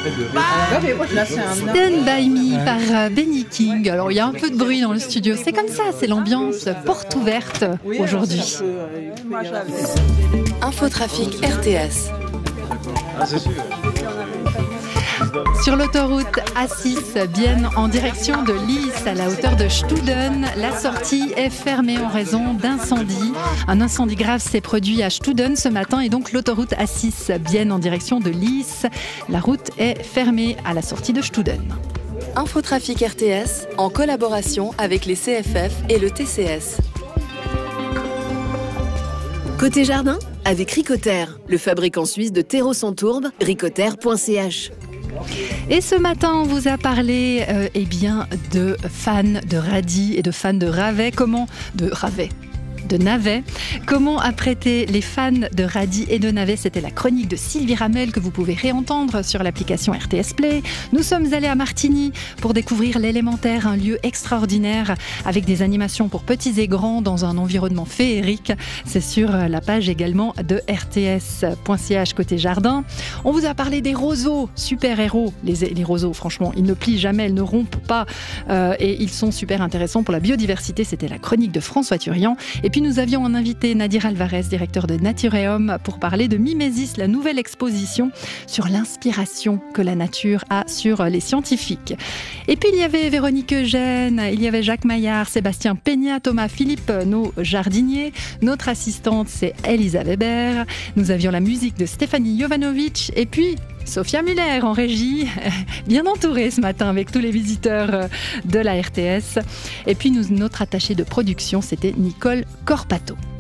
Stand By Me par Benny King. Alors il y a un peu de bruit dans le studio, c'est comme ça, c'est l'ambiance porte ouverte aujourd'hui. Infotrafic RTS. Sur l'autoroute A6, Bienne en direction de Lys, à la hauteur de Studen, la sortie est fermée en raison d'incendie. Un incendie grave s'est produit à Studen ce matin et donc l'autoroute A6, Bienne en direction de Lys, la route est fermée à la sortie de Studen. Infotrafic RTS en collaboration avec les CFF et le TCS. Côté jardin, avec Ricoter, le fabricant suisse de terreau sans tourbe, ricoter.ch. Et ce matin, on vous a parlé de fans de radis et de fans de navets. Comment apprêter les fans de radis et de navets? C'était la chronique de Sylvie Ramel que vous pouvez réentendre sur l'application RTS Play. Nous sommes allés à Martigny pour découvrir l'élémentaire, un lieu extraordinaire avec des animations pour petits et grands dans un environnement féerique. C'est sur la page également de rts.ch côté jardin. On vous a parlé des roseaux, super-héros. Les roseaux, franchement, ils ne plient jamais, ils ne rompent pas et ils sont super intéressants pour la biodiversité. C'était la chronique de François Turian. Et puis nous avions un invité, Nadir Alvarez, directeur de Natureum, pour parler de Mimesis, la nouvelle exposition sur l'inspiration que la nature a sur les scientifiques. Et puis il y avait Véronique Eugène, il y avait Jacques Maillard, Sébastien Peña, Thomas Philippe, nos jardiniers. Notre assistante, c'est Elisa Weber. Nous avions la musique de Stéphanie Jovanovic et puis Sophia Muller en régie, bien entourée ce matin avec tous les visiteurs de la RTS. Et puis notre attachée de production, c'était Nicole Corpato.